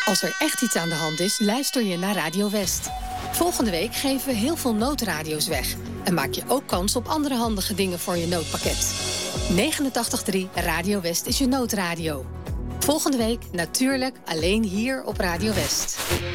Als er echt iets aan de hand is, luister je naar Radio West. Volgende week geven we heel veel noodradio's weg. En maak je ook kans op andere handige dingen voor je noodpakket. 89.3 Radio West is je noodradio. Volgende week natuurlijk alleen hier op Radio West.